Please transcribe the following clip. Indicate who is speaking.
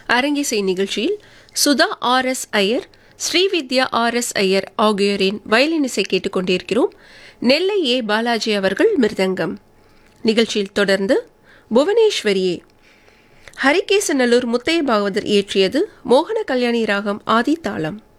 Speaker 1: அரங்கிசை நிகழ்ச்சியில் Sudha RS. Iyer, Srividya RS. Iyer ஆகியோரின் வயலின் இசை கேட்டுக்கொண்டிருக்கிறோம். நெல்லை ஏ. பாலாஜி அவர்கள் மிருதங்கம். நிகழ்ச்சியில் தொடர்ந்து புவனேஸ்வரியே, ஹரிகேசநல்லூர் முத்தைய பாகவதர் இயற்றியது, மோகன கல்யாணி ராகம் ஆதி தாளம்.